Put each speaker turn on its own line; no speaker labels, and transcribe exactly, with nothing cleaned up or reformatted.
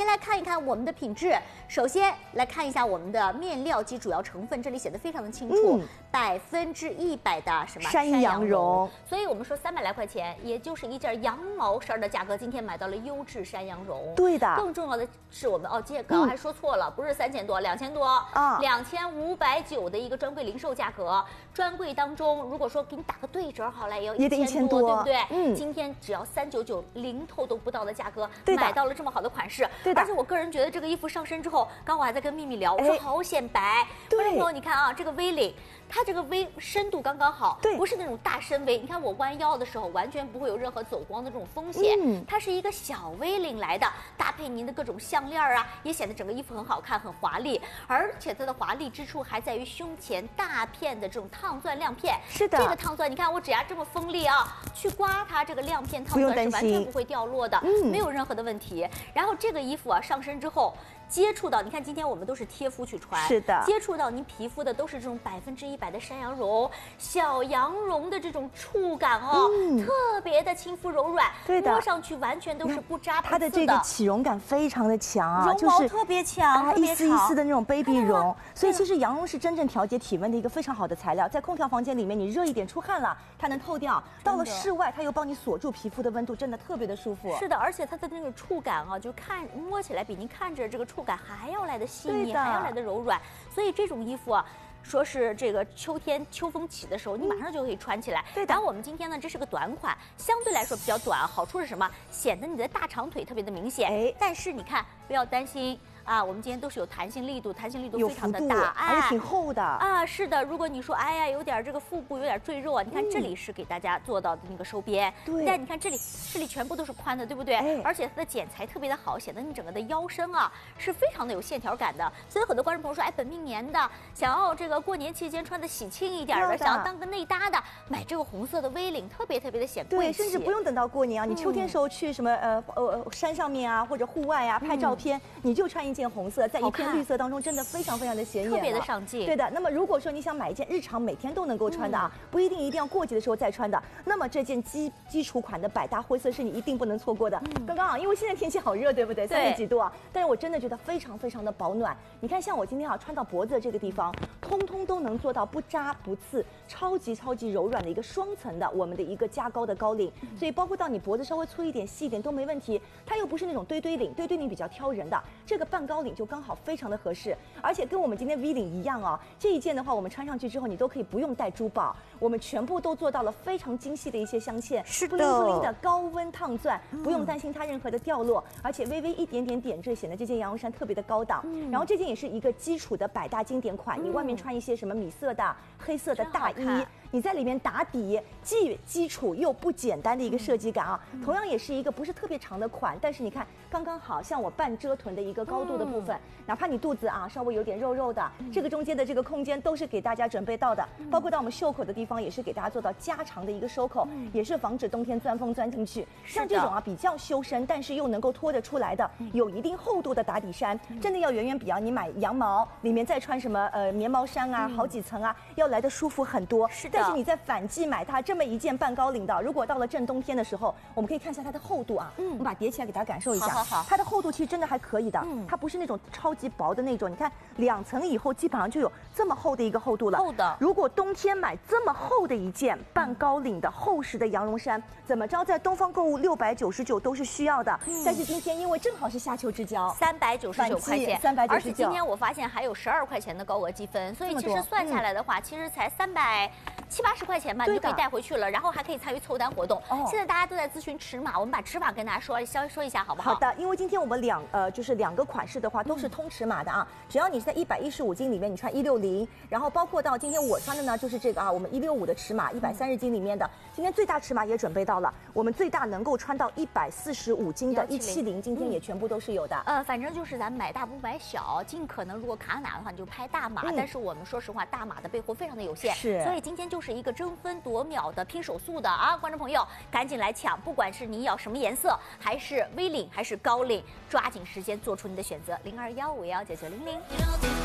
天来看一看我们的品质。首先来看一下我们的面料及主要成分，这里写的非常的清楚，百分之一百的什么
山羊绒。
所以我们说三百来块钱，也就是一件羊毛衫的价格，今天买到了优质山羊绒。
对的。
更重要的是我们哦，今天刚刚还说错了，嗯、不是三千多，两千多啊，两千五百九的一个专柜零售价格。专柜当中，如果说给你打个对折好了，也要
也得一千多，
对不对？
嗯，
今天只要三九九，零头都不到的价格，
对的，
买到了这么好的款式。
对的。
而且我个人觉得这个衣服上身之后，刚我还在跟秘密聊，我说好显白。观众朋友，你看啊，这个 V 领，它这个 V 深度刚刚好，
对，
不是那种大深 V。你看我弯腰的时候，完全不会有任何走光的这种风险。嗯，它是一个小 V 领来的，搭配您的各种项链啊，也显得整个衣服很好看，很华丽。而且它的华丽之处还在于胸前大片的这种烫钻亮片。
是的，
这个烫钻，你看我指甲这么锋利啊，去刮它这个亮片烫钻是完全不会掉落的，嗯，没有任何的问题。然后这个衣服啊上身之后。接触到，你看今天我们都是贴肤去穿，
是的，
接触到您皮肤的都是这种百分之一百的山羊绒、小羊绒的这种触感哦，嗯、特别的亲肤柔软，
对的，
摸上去完全都是不扎不刺的。
它的这个起绒感非常的强啊，
绒毛特别强，
啊，一丝一丝的那种 baby 绒，所以其实羊绒是真正调节体温的一个非常好的材料，在空调房间里面你热一点出汗了，它能透掉；到了室外，它又帮你锁住皮肤的温度，真的特别的舒服。
是的，而且它的那个触感啊，就看摸起来比您看着这个触。触感还要来的细腻，还要来的柔软，所以这种衣服啊，说是这个秋天秋风起的时候，你马上就可以穿起来。对的。然后我们今天呢，这是个短款，相对来说比较短，好处是什么？显得你的大长腿特别的明显。哎，但是你看，不要担心。啊，我们今天都是有弹性力度，弹性力度非常的大，
而且挺厚的
啊。是的，如果你说哎呀有点这个腹部有点赘肉啊，你看这里是给大家做到的那个收边，对。但你看这里，这里全部都是宽的，对不对？哎。而且它的剪裁特别的好，显得你整个的腰身啊是非常的有线条感的。所以很多观众朋友说，哎，本命年的想要这个过年期间穿的喜庆一点的，想要当个内搭的，买这个红色的 V 领，特别特别的显贵气。
对，甚至不用等到过年啊，你秋天时候去什么呃呃山上面啊或者户外啊拍照片，你就穿一件红色，在一片绿色当中，真的非常非常的显眼，
特别的上镜。
对的。那么如果说你想买一件日常每天都能够穿的啊，不一定一定要过节的时候再穿的，那么这件基基础款的百搭灰色是你一定不能错过的。刚刚啊，因为现在天气好热，对不对？三十几度啊，但是我真的觉得非常非常的保暖。你看，像我今天啊穿到脖子的这个地方，通通都能做到不扎不刺，超级超级柔软的一个双层的我们的一个加高的高领，所以包括到你脖子稍微粗一点、细一点都没问题。它又不是那种堆堆领，堆堆领比较挑人的，这个半高领就刚好非常的合适，而且跟我们今天 V 领一样啊，这一件的话，我们穿上去之后，你都可以不用带珠宝，我们全部都做到了非常精细的一些镶嵌，
是的，
布灵布灵的高温烫钻，不用担心它任何的掉落，而且微微一点点点缀，显得这件羊绒衫特别的高档。嗯、然后这件也是一个基础的百搭经典款，嗯、你外面穿一些什么米色的、黑色的大衣。你在里面打底，既基础又不简单的一个设计感啊，嗯、同样也是一个不是特别长的款，但是你看刚刚好，像我半遮臀的一个高度的部分，嗯、哪怕你肚子啊稍微有点肉肉的，嗯、这个中间的这个空间都是给大家准备到的，嗯、包括到我们袖口的地方也是给大家做到加长的一个收口，嗯、也是防止冬天钻风钻进去。像这种啊比较修身，但是又能够拖得出来的，嗯、有一定厚度的打底衫，嗯、真的要远远比啊你买羊毛里面再穿什么呃棉毛衫啊，嗯、好几层啊，要来的舒服很多。是的。但是你在反季买它这么一件半高领的，如果到了正冬天的时候，我们可以看一下它的厚度啊，嗯，我们把它叠起来给大家感受一下，好好好，它的厚度其实真的还可以的，嗯，它不是那种超级薄的那种，你看两层以后基本上就有这么厚的一个厚度了，厚的。如果冬天买这么厚的一件半高领的厚实的羊绒衫，怎么着在东方购物六百九十九都是需要的，嗯、但是今天因为正好是夏秋之交，
三百九十九块钱，
三百九十九，
而且今天我发现还有十二块钱的高额积分，所以其实算下来的话，嗯、其实才三百七八十块钱吧，你就可以带回去了，然后还可以参与凑单活动。哦、现在大家都在咨询尺码，我们把尺码跟大家说稍微说一下，好不好？
好的，因为今天我们两呃就是两个款式的话都是通尺码的啊，嗯、只要你是在一百一十五斤里面，你穿一六零，然后包括到今天我穿的呢就是这个啊，我们一六五的尺码，一百三十斤里面的，今天最大尺码也准备到了，我们最大能够穿到一百四十五斤的一七零，今天也全部都是有的。
呃，反正就是咱买大不买小，尽可能如果卡哪的话你就拍大码，嗯、但是我们说实话，大码的备货非常的有限，是，所以今天就是一个争分夺秒的拼手速的啊，观众朋友赶紧来抢，不管是你要什么颜色，还是 V 领还是高领，抓紧时间做出你的选择，零二幺五幺九九零零。